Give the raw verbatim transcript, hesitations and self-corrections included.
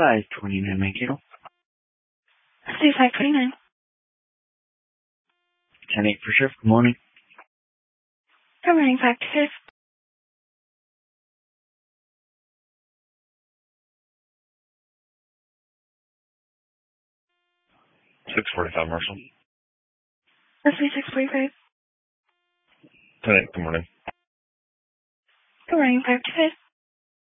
five twenty-nine, Mankato. C five twenty-nine. ten eight for shift. Good morning. Good morning, five to fifth. six forty-five, Marshall. That's me, six forty-five. ten eight, good morning. Good morning, five to fifth.